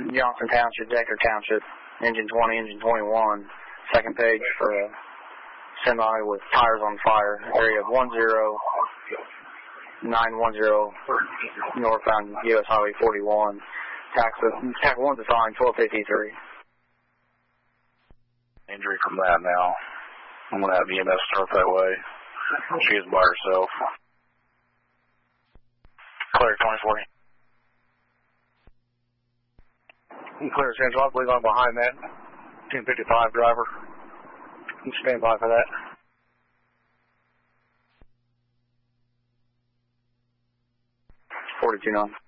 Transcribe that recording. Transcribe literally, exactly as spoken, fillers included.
Johnson Township, Decker Township, engine twenty, engine twenty-one, second page for a semi with tires on fire, area of one zero nine one zero, northbound U S Highway forty-one, tax one's assigned twelve fifty-three. Injury from that now. I'm going to have E M S start that way. She is by herself. Clear, twenty forty. Clear, Central. I believe I'm behind that. ten fifty-five driver. Stand by for that. forty-two nine.